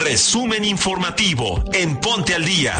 Resumen informativo en Ponte al Día.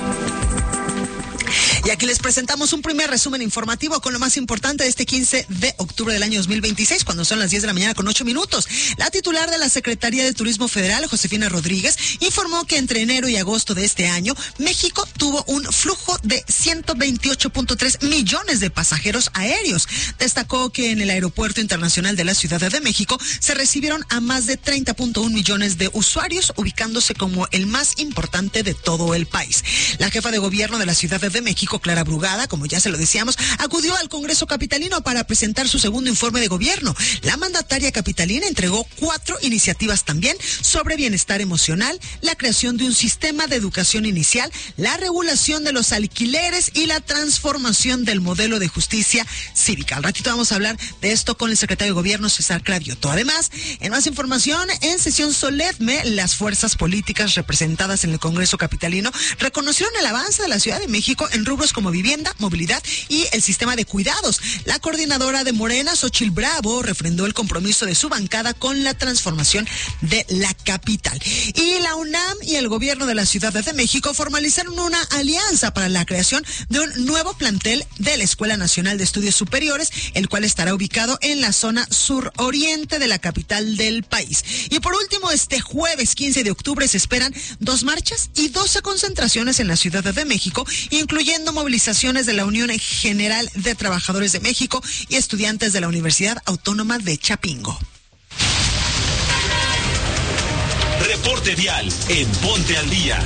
Y aquí les presentamos un primer resumen informativo con lo más importante de este 15 de octubre del año 2026, cuando son las 10 de la mañana con 8 minutos. La titular de la Secretaría de Turismo Federal, Josefina Rodríguez, informó que entre enero y agosto de este año, México tuvo un flujo de 128.3 millones de pasajeros aéreos. Destacó que en el Aeropuerto Internacional de la Ciudad de México se recibieron a más de 30.1 millones de usuarios, ubicándose como el más importante de todo el país. La jefa de gobierno de la Ciudad de México, Clara Brugada, como ya se lo decíamos, acudió al Congreso capitalino para presentar su segundo informe de gobierno. La mandataria capitalina entregó 4 iniciativas también sobre bienestar emocional, la creación de un sistema de educación inicial, la regulación de los alquileres y la transformación del modelo de justicia cívica. Al ratito vamos a hablar de esto con el secretario de Gobierno, César Cravioto. Además, en más información, en sesión solemne, las fuerzas políticas representadas en el Congreso capitalino reconocieron el avance de la Ciudad de México en rubros como vivienda, movilidad y el sistema de cuidados. La coordinadora de Morena, Xochitl Bravo, refrendó el compromiso de su bancada con la transformación de la capital. Y la UNAM y el gobierno de la Ciudad de México formalizaron una alianza para la creación de un nuevo plantel de la Escuela Nacional de Estudios Superiores, el cual estará ubicado en la zona suroriente de la capital del país. Y por último, este jueves 15 de octubre se esperan 2 marchas y 12 concentraciones en la Ciudad de México, incluyendo movilizaciones de la Unión General de Trabajadores de México y estudiantes de la Universidad Autónoma de Chapingo. Reporte vial en Ponte al Día.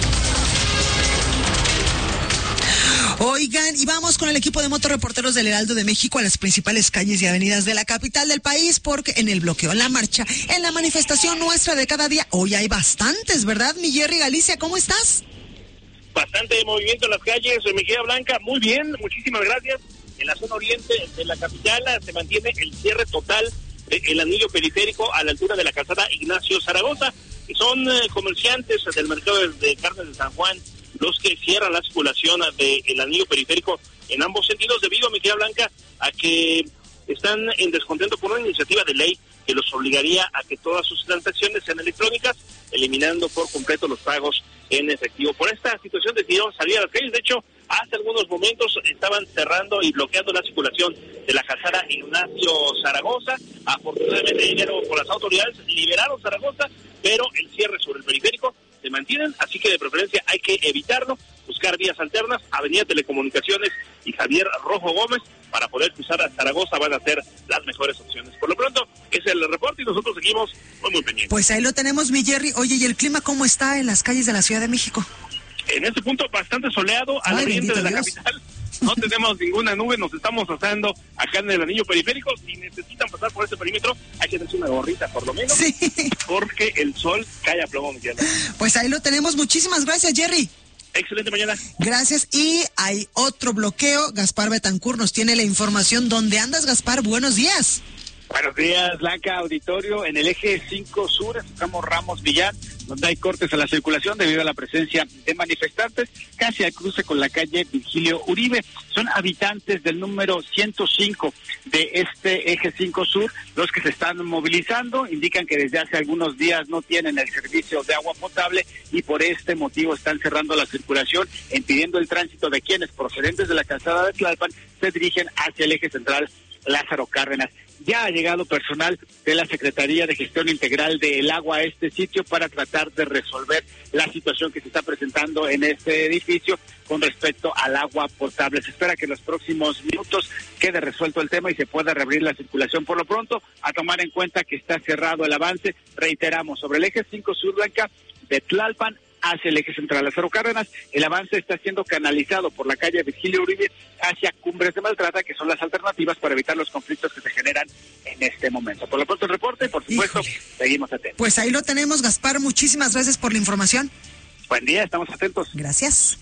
Oigan, y vamos con el equipo de motorreporteros del Heraldo de México a las principales calles y avenidas de la capital del país, porque en el bloqueo, en la marcha, en la manifestación nuestra de cada día, hoy hay bastantes, ¿verdad, mi Jerry Galicia? ¿Cómo estás? Bastante movimiento en las calles, me queda Blanca, muy bien, muchísimas gracias. En la zona oriente de la capital se mantiene el cierre total del anillo periférico a la altura de la calzada Ignacio Zaragoza, y son comerciantes del mercado de carnes de San Juan los que cierran la circulación del anillo periférico en ambos sentidos, debido, mi querida Blanca, a que están en descontento por una iniciativa de ley que los obligaría a que todas sus transacciones sean electrónicas, eliminando por completo los pagos en efectivo. Por esta situación decidieron salir a las calles. De hecho, hace algunos momentos estaban cerrando y bloqueando la circulación de la calzada Ignacio Zaragoza. Afortunadamente, dinero por las autoridades liberaron Zaragoza, pero el cierre sobre el periférico se mantienen, así que de preferencia hay que evitarlo, buscar vías alternas. Avenida Telecomunicaciones y Javier Rojo Gómez, para poder cruzar a Zaragoza, van a ser las mejores opciones. Por lo pronto, es el reporte y nosotros seguimos muy pendientes. Pues ahí lo tenemos, mi Jerry. Oye, ¿y el clima cómo está en las calles de la Ciudad de México? En este punto, bastante soleado, al oriente de la capital. No tenemos ninguna nube, nos estamos asando acá en el anillo periférico. Si necesitan pasar por este perímetro, hay que tener una gorrita por lo menos, sí, porque el sol cae a plomo, mi tierra. Pues ahí lo tenemos, muchísimas gracias, Jerry. Excelente mañana. Gracias. Y hay otro bloqueo. Gaspar Betancourt nos tiene la información. ¿Dónde andas, Gaspar? Buenos días. Buenos días, Blanca, auditorio. En el eje 5 sur, estamos Ramos Villán, donde hay cortes a la circulación debido a la presencia de manifestantes, casi al cruce con la calle Virgilio Uribe. Son habitantes del número 105 de este eje 5 sur los que se están movilizando. Indican que desde hace algunos días no tienen el servicio de agua potable y por este motivo están cerrando la circulación, impidiendo el tránsito de quienes, procedentes de la calzada de Tlalpan, se dirigen hacia el eje central Lázaro Cárdenas. Ya ha llegado personal de la Secretaría de Gestión Integral del Agua a este sitio para tratar de resolver la situación que se está presentando en este edificio con respecto al agua potable. Se espera que en los próximos minutos quede resuelto el tema y se pueda reabrir la circulación. Por lo pronto, a tomar en cuenta que está cerrado el avance, reiteramos, sobre el eje 5 sur, Blanca, de Tlalpan hacia el eje central Lázaro Cárdenas. El avance está siendo canalizado por la calle Virgilio Uribe hacia Cumbres de Maltrata, que son las alternativas para evitar los conflictos que se generan en este momento. Por lo pronto el reporte, por supuesto, seguimos atentos. Pues ahí lo tenemos, Gaspar, muchísimas gracias por la información. Buen día, estamos atentos. Gracias.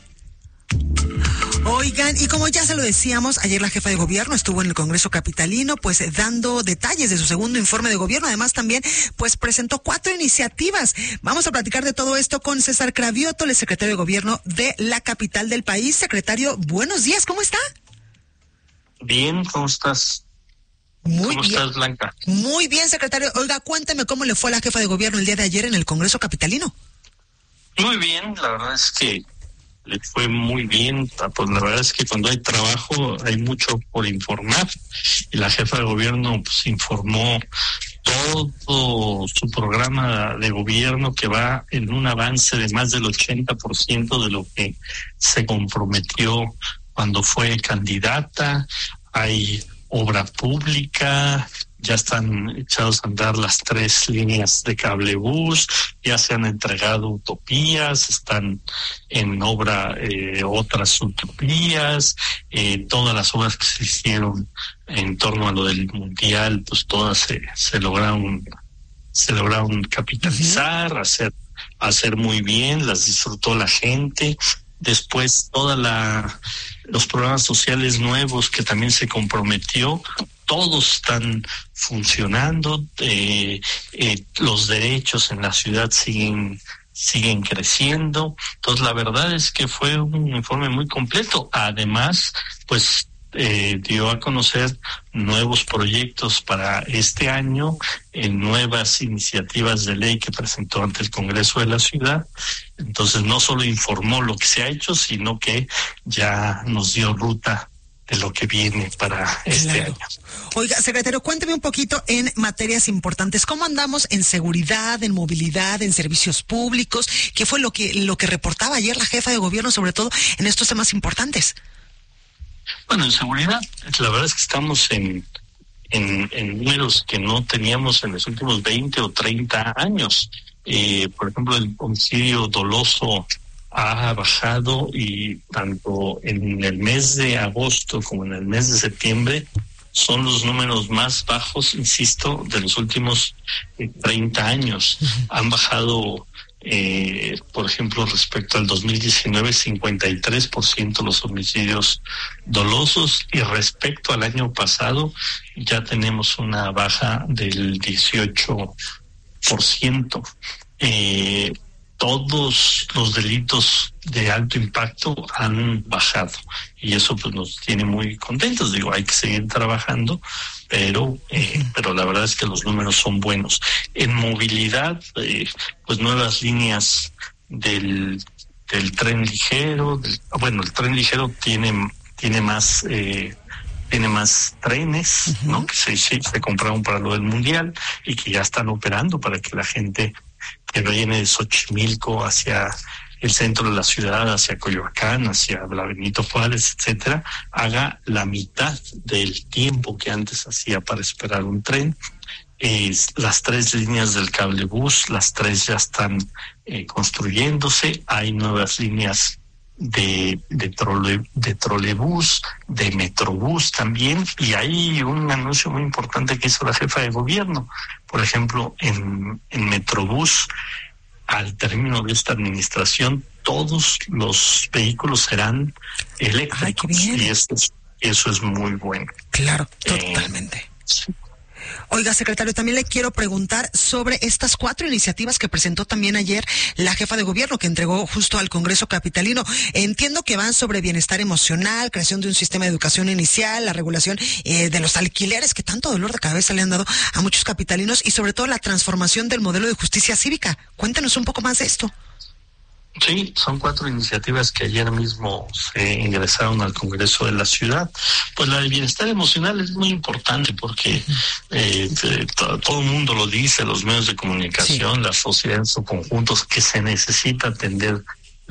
Oigan, y como ya se lo decíamos, ayer la jefa de gobierno estuvo en el Congreso capitalino, pues dando detalles de su segundo informe de gobierno. Además también, pues presentó 4 iniciativas. Vamos a platicar de todo esto con César Cravioto, el secretario de gobierno de la capital del país. Secretario, buenos días, ¿cómo está? Bien, ¿cómo estás? Muy ¿Cómo bien. estás, Blanca? Muy bien, secretario. Oiga, cuénteme cómo le fue a la jefa de gobierno el día de ayer en el Congreso capitalino. Muy bien, la verdad es que le fue muy bien. Pues la verdad es que cuando hay trabajo hay mucho por informar, y la jefa de gobierno pues informó todo su programa de gobierno, que va en un avance de más del 80% de lo que se comprometió cuando fue candidata. Hay obra pública, ya están echados a andar las 3 líneas de cablebús, ya se han entregado utopías, están en obra otras utopías, todas las obras que se hicieron en torno a lo del mundial, pues todas se lograron capitalizar, hacer muy bien, las disfrutó la gente. Después los programas sociales nuevos que también se comprometió, todos están funcionando, los derechos en la ciudad siguen creciendo. Entonces la verdad es que fue un informe muy completo. Además, pues dio a conocer nuevos proyectos para este año, nuevas iniciativas de ley que presentó ante el Congreso de la ciudad. Entonces no solo informó lo que se ha hecho, sino que ya nos dio ruta de lo que viene para este año. Oiga, secretario, cuénteme un poquito en materias importantes. ¿Cómo andamos en seguridad, en movilidad, en servicios públicos? ¿Qué fue lo que reportaba ayer la jefa de gobierno, sobre todo en estos temas importantes? Bueno, en seguridad, la verdad es que estamos en números que no teníamos en los últimos 20 o 30 años. Por ejemplo, el homicidio doloso ha bajado, y tanto en el mes de agosto como en el mes de septiembre son los números más bajos, insisto, de los últimos 30 años. Han bajado, por ejemplo, respecto al 2019, 53% los homicidios dolosos, y respecto al año pasado ya tenemos una baja del 18%. Todos los delitos de alto impacto han bajado, y eso pues nos tiene muy contentos. Digo, hay que seguir trabajando, pero la verdad es que los números son buenos. En movilidad, pues nuevas líneas del tren ligero. El tren ligero tiene más trenes, ¿no? Que se compraron para lo del mundial y que ya están operando para que la gente que viene de Xochimilco hacia el centro de la ciudad, hacia Coyoacán, hacia la Benito Juárez, etcétera, haga la mitad del tiempo que antes hacía para esperar un tren. Las 3 líneas del cablebús, las 3 ya están construyéndose. Hay nuevas líneas de trolebús, de metrobús también, y hay un anuncio muy importante que hizo la jefa de gobierno. Por ejemplo, en metrobús, al término de esta administración, todos los vehículos serán eléctricos. Ay, qué bien. Y eso es muy bueno. Claro, totalmente. Sí. Oiga, secretario, también le quiero preguntar sobre estas 4 iniciativas que presentó también ayer la jefa de gobierno, que entregó justo al Congreso capitalino. Entiendo que van sobre bienestar emocional, creación de un sistema de educación inicial, la regulación de los alquileres, que tanto dolor de cabeza le han dado a muchos capitalinos, y sobre todo la transformación del modelo de justicia cívica. Cuéntanos un poco más de esto. Sí, son 4 iniciativas que ayer mismo se ingresaron al Congreso de la ciudad. Pues la de bienestar emocional es muy importante porque todo el mundo lo dice, los medios de comunicación, sí, la sociedad en su conjunto, que se necesita atender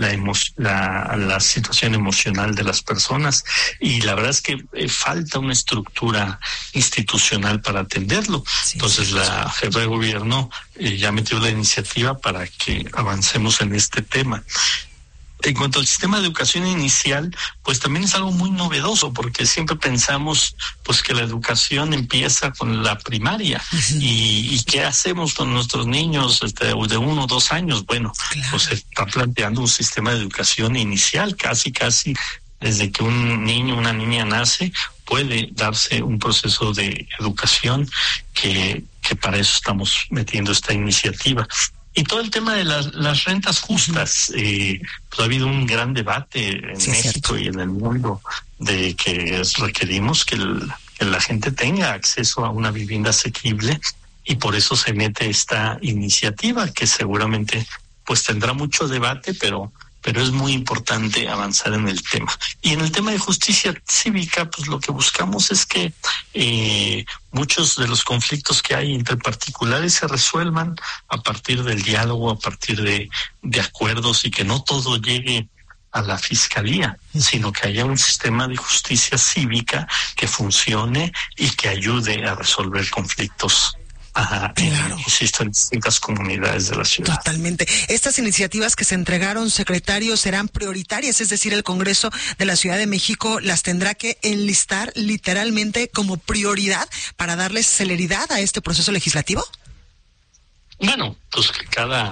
la situación emocional de las personas, y la verdad es que falta una estructura institucional para atenderlo. Sí, entonces la jefa de gobierno ya metió la iniciativa para que avancemos en este tema. En cuanto al sistema de educación inicial, pues también es algo muy novedoso, porque siempre pensamos pues que la educación empieza con la primaria. Uh-huh. ¿Y qué hacemos con nuestros niños de 1 o 2 años? Bueno, claro, pues se está planteando un sistema de educación inicial, casi desde que un niño o una niña nace, puede darse un proceso de educación que para eso estamos metiendo esta iniciativa. Y todo el tema de las rentas justas, pues ha habido un gran debate en México y en el mundo de que requerimos que la gente tenga acceso a una vivienda asequible, y por eso se mete esta iniciativa que seguramente pues tendrá mucho debate, pero es muy importante avanzar en el tema. Y en el tema de justicia cívica, pues lo que buscamos es que muchos de los conflictos que hay entre particulares se resuelvan a partir del diálogo, a partir de acuerdos, y que no todo llegue a la fiscalía, sino que haya un sistema de justicia cívica que funcione y que ayude a resolver conflictos. Claro. Insisto, en distintas comunidades de la ciudad. Totalmente. Estas iniciativas que se entregaron, secretario, serán prioritarias, es decir, el Congreso de la Ciudad de México las tendrá que enlistar literalmente como prioridad para darles celeridad a este proceso legislativo. Bueno, pues que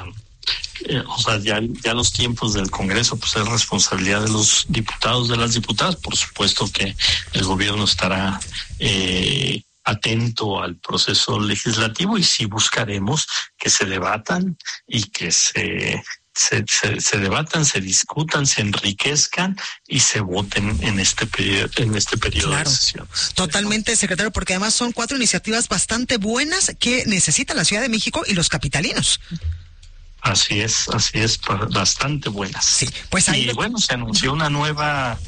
ya los tiempos del Congreso, pues es responsabilidad de los diputados, de las diputadas. Por supuesto que el gobierno estará atento al proceso legislativo, y sí buscaremos que se debatan y que se debatan, se discutan, se enriquezcan y se voten en este periodo claro, de sesiones. Totalmente, secretario, porque además son 4 iniciativas bastante buenas que necesita la Ciudad de México y los capitalinos. Así es, bastante buenas. Sí, pues ahí se anunció nuevas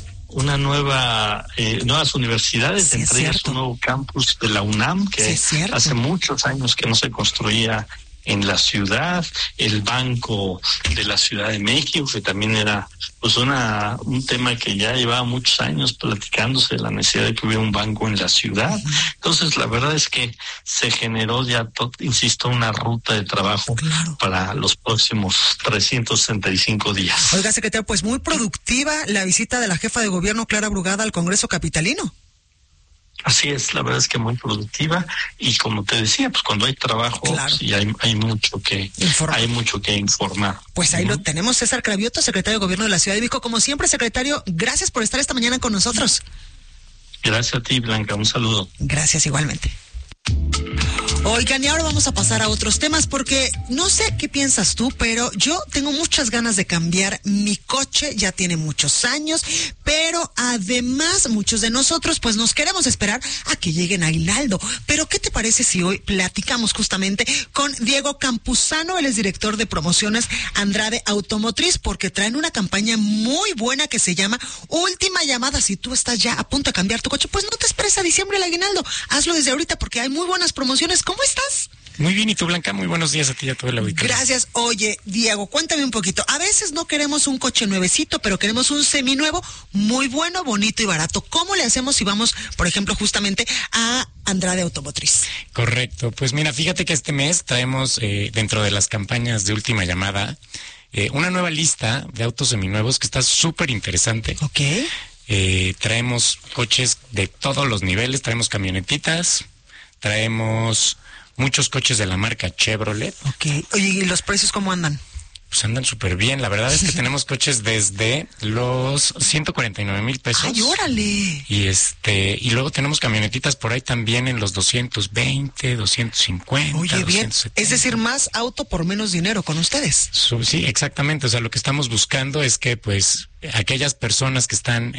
universidades, sí, entre ellas un nuevo campus de la UNAM, que sí, hace muchos años que no se construía en la ciudad, el Banco de la Ciudad de México, que también era pues un tema que ya llevaba muchos años platicándose, de la necesidad de que hubiera un banco en la ciudad. Entonces, la verdad es que se generó ya, insisto, una ruta de trabajo para los próximos 365 días. Oiga, secretario, pues muy productiva la visita de la jefa de gobierno, Clara Brugada, al Congreso capitalino. Así es, la verdad es que muy productiva, y como te decía, pues cuando hay trabajo, sí hay mucho que informar. Pues ahí lo tenemos. César Cravioto, secretario de Gobierno de la Ciudad de México. Como siempre, secretario, gracias por estar esta mañana con nosotros. Gracias a ti, Blanca, un saludo. Gracias igualmente. Oigan, y ahora vamos a pasar a otros temas, porque no sé qué piensas tú, pero yo tengo muchas ganas de cambiar mi coche. Ya tiene muchos años, pero además muchos de nosotros pues nos queremos esperar a que lleguen a aguinaldo. Pero ¿qué te parece si hoy platicamos justamente con Diego Campuzano? Él es director de promociones Andrade Automotriz, porque traen una campaña muy buena que se llama Última Llamada. Si tú estás ya a punto de cambiar tu coche, pues no te esperes a diciembre el aguinaldo. Hazlo desde ahorita, porque hay muy buenas promociones. ¿Cómo estás? Muy bien, ¿y tú, Blanca? Muy buenos días a ti y a todo el auditorio. Gracias. Oye, Diego, cuéntame un poquito. A veces no queremos un coche nuevecito, pero queremos un seminuevo, muy bueno, bonito y barato. ¿Cómo le hacemos si vamos, por ejemplo, justamente a Andrade Automotriz? Correcto. Pues mira, fíjate que este mes traemos, dentro de las campañas de Última Llamada, una nueva lista de autos seminuevos que está súper interesante. Ok. Traemos coches de todos los niveles, traemos camionetitas, traemos muchos coches de la marca Chevrolet. Ok. Oye, ¿y los precios cómo andan? Pues andan súper bien. La verdad es que tenemos coches desde los 149,000 pesos. ¡Ay, órale! Y luego tenemos camionetitas por ahí también en los 220, 250. Oye, bien. 270. Es decir, más auto por menos dinero con ustedes. Sí, exactamente. O sea, lo que estamos buscando es que, pues, aquellas personas que están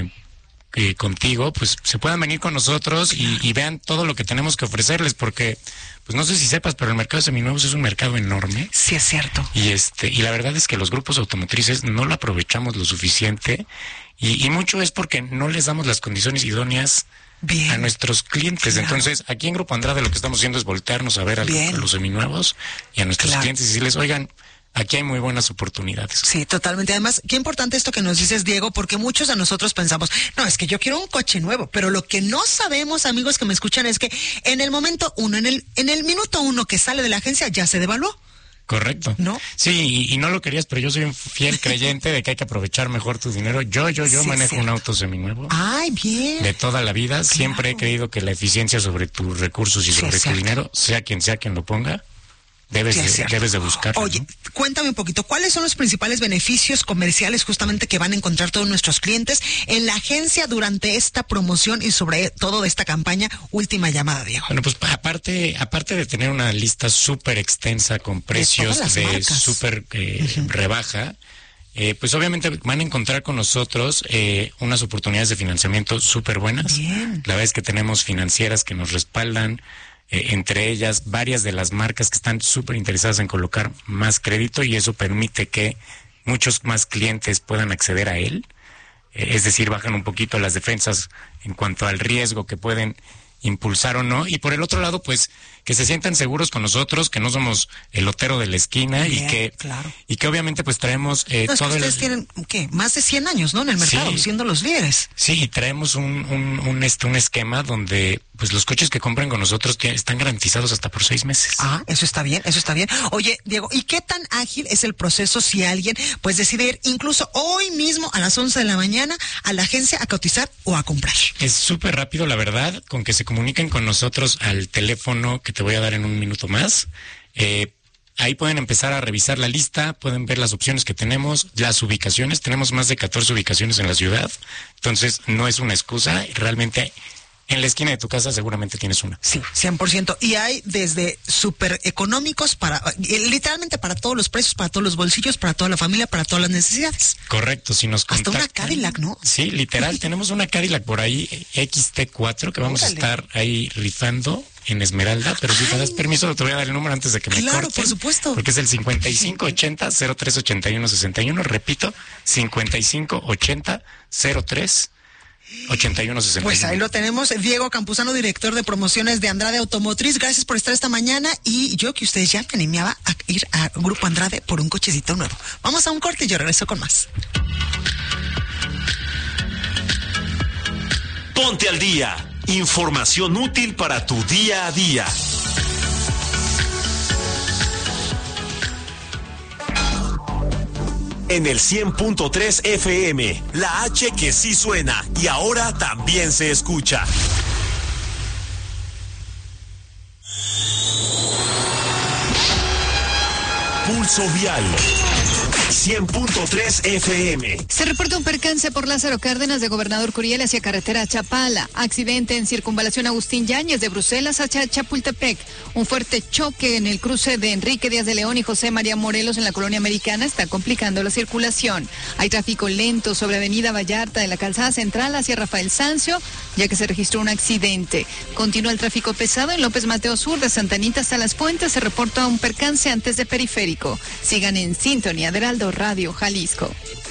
contigo, pues se puedan venir con nosotros y vean todo lo que tenemos que ofrecerles, porque pues no sé si sepas, pero el mercado de seminuevos es un mercado enorme. Sí, es cierto. Y la verdad es que los grupos automotrices no lo aprovechamos lo suficiente, y mucho es porque no les damos las condiciones idóneas a nuestros clientes. Claro. Entonces, aquí en Grupo Andrade lo que estamos haciendo es voltearnos a ver a los seminuevos y a nuestros clientes y decirles, oigan, aquí hay muy buenas oportunidades. Sí, totalmente. Además, qué importante esto que nos dices, Diego, porque muchos de nosotros pensamos, no, es que yo quiero un coche nuevo, pero lo que no sabemos, amigos que me escuchan, es que en el momento uno, en el minuto uno que sale de la agencia, ya se devaluó. Correcto. ¿No? Sí, y no lo querías, pero yo soy un fiel creyente de que hay que aprovechar mejor tu dinero. Yo manejo un auto seminuevo. ¡Ay, bien! De toda la vida. Claro. Siempre he creído que la eficiencia sobre tus recursos y sobre tu dinero, sea quien lo ponga, debes de buscarlo. Oye, ¿no? Cuéntame un poquito, ¿cuáles son los principales beneficios comerciales justamente que van a encontrar todos nuestros clientes en la agencia durante esta promoción y sobre todo de esta campaña Última Llamada, Diego? Bueno, pues aparte de tener una lista súper extensa con precios de súper rebaja, pues obviamente van a encontrar con nosotros unas oportunidades de financiamiento súper buenas. Bien. La verdad es que tenemos financieras que nos respaldan. entre ellas varias de las marcas que están súper interesadas en colocar más crédito, y eso permite que muchos más clientes puedan acceder a él. Es decir, bajan un poquito las defensas en cuanto al riesgo que pueden impulsar o no. Y por el otro lado, pues, que se sientan seguros con nosotros, que no somos el lotero de la esquina. Bien, y que obviamente pues traemos no, todo ustedes tienen, ¿qué? Más de 100 años, ¿no? En el mercado, siendo los líderes. Sí, y traemos un esquema donde pues los coches que compran con nosotros están garantizados hasta por 6 meses. Ah, eso está bien. Oye, Diego, ¿y qué tan ágil es el proceso si alguien pues decide ir incluso hoy mismo a las 11 de la mañana a la agencia a cotizar o a comprar? Es súper rápido, la verdad, con que se comuniquen con nosotros al teléfono que te voy a dar en un minuto más. Ahí pueden empezar a revisar la lista, pueden ver las opciones que tenemos, las ubicaciones. Tenemos más de 14 ubicaciones en la ciudad, entonces no es una excusa, realmente. En la esquina de tu casa seguramente tienes una. Sí, 100%. Y hay desde súper económicos literalmente para todos los precios, para todos los bolsillos, para toda la familia, para todas las necesidades. Correcto, si nos contactan. Hasta una Cadillac, ¿no? Sí, literal, tenemos una Cadillac por ahí, XT4, que vamos a estar ahí rifando en Esmeralda, pero si te das permiso te voy a dar el número antes de que me corten. Claro, por supuesto. Porque es el 5580-038161, repito, 5580-038161. Pues ahí lo tenemos. Diego Campuzano, director de promociones de Andrade Automotriz. Gracias por estar esta mañana. Y yo que ustedes ya me animaba a ir a Grupo Andrade por un cochecito nuevo. Vamos a un corte y yo regreso con más. Ponte al día. Información útil para tu día a día. En el 100.3 FM, la H que sí suena y ahora también se escucha. Pulso Vial. 100.3 FM. Se reporta un percance por Lázaro Cárdenas de Gobernador Curiel hacia carretera Chapala. Accidente en circunvalación Agustín Yáñez de Bruselas hacia Chapultepec. Un fuerte choque en el cruce de Enrique Díaz de León y José María Morelos en la colonia Americana está complicando la circulación. Hay tráfico lento sobre Avenida Vallarta de la calzada central hacia Rafael Sancio, ya que se registró un accidente. Continúa el tráfico pesado en López Mateo Sur de Santa Anita hasta Las Puentes. Se reporta un percance antes de Periférico. Sigan en sintonía de Heraldo Radio Jalisco.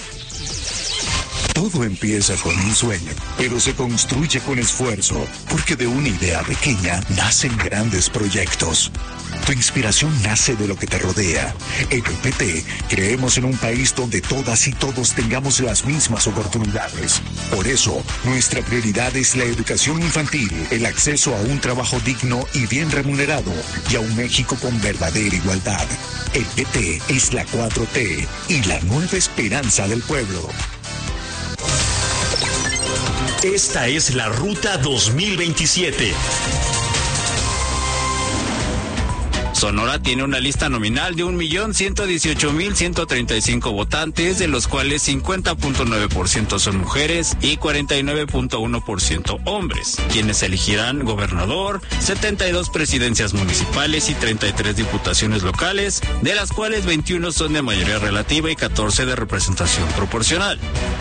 Todo empieza con un sueño, pero se construye con esfuerzo, porque de una idea pequeña nacen grandes proyectos. Tu inspiración nace de lo que te rodea. En el PT creemos en un país donde todas y todos tengamos las mismas oportunidades. Por eso, nuestra prioridad es la educación infantil, el acceso a un trabajo digno y bien remunerado, y a un México con verdadera igualdad. El PT es la 4T y la nueva esperanza del pueblo. Esta es la Ruta 2027. Sonora tiene una lista nominal de 1,118,135 votantes, de los cuales 50.9% son mujeres y 49.1% hombres, quienes elegirán gobernador, 72 presidencias municipales y 33 diputaciones locales, de las cuales 21 son de mayoría relativa y 14 de representación proporcional.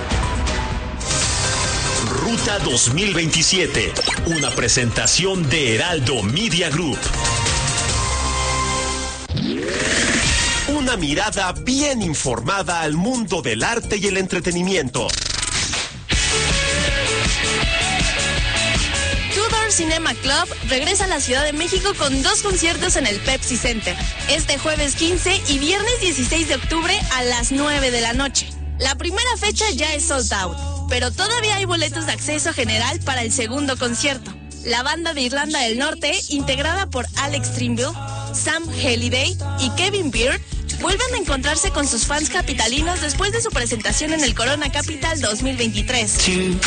Ruta 2027, una presentación de Heraldo Media Group. Una mirada bien informada al mundo del arte y el entretenimiento. Tudor Cinema Club regresa a la Ciudad de México con 2 conciertos en el Pepsi Center, este jueves 15 y viernes 16 de octubre a las 9 de la noche. La primera fecha ya es sold out, pero todavía hay boletos de acceso general para el segundo concierto. La banda de Irlanda del Norte, integrada por Alex Trimble, Sam Halliday y Kevin Beard, vuelven a encontrarse con sus fans capitalinos después de su presentación en el Corona Capital 2023.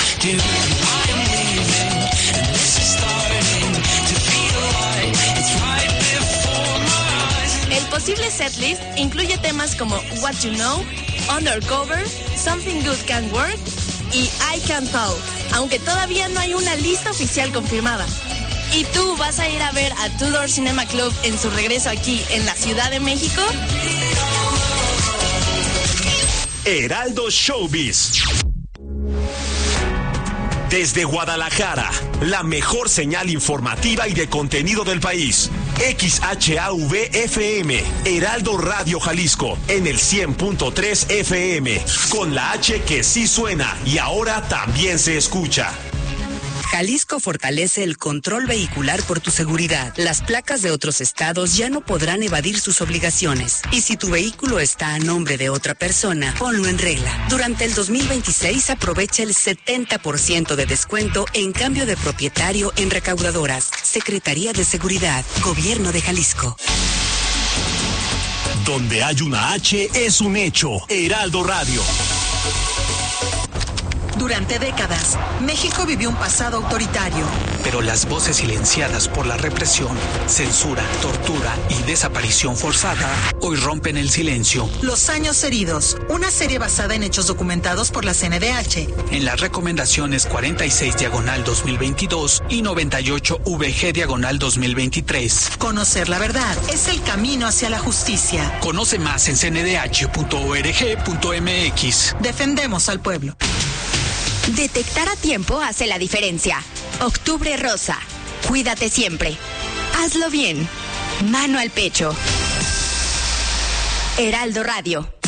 El posible setlist incluye temas como What You Know, Undercover, Something Good Can Work y I Can't Tell, aunque todavía no hay una lista oficial confirmada. ¿Y tú vas a ir a ver a Tudor Cinema Club en su regreso aquí en la Ciudad de México? Heraldo Showbiz. Desde Guadalajara, la mejor señal informativa y de contenido del país. XHAV-FM, Heraldo Radio Jalisco, en el 100.3 FM, con la H que sí suena y ahora también se escucha. Jalisco fortalece el control vehicular por tu seguridad. Las placas de otros estados ya no podrán evadir sus obligaciones. Y si tu vehículo está a nombre de otra persona, ponlo en regla. Durante el 2026 aprovecha el 70% de descuento en cambio de propietario en recaudadoras. Secretaría de Seguridad, Gobierno de Jalisco. Donde hay una H es un hecho. Heraldo Radio. Durante décadas, México vivió un pasado autoritario. Pero las voces silenciadas por la represión, censura, tortura y desaparición forzada hoy rompen el silencio. Los años heridos, una serie basada en hechos documentados por la CNDH. En las recomendaciones 46/2022 y 98VG/2023. Conocer la verdad es el camino hacia la justicia. Conoce más en cndh.org.mx. Defendemos al pueblo. Detectar a tiempo hace la diferencia. Octubre Rosa. Cuídate siempre. Hazlo bien. Mano al pecho. Heraldo Radio.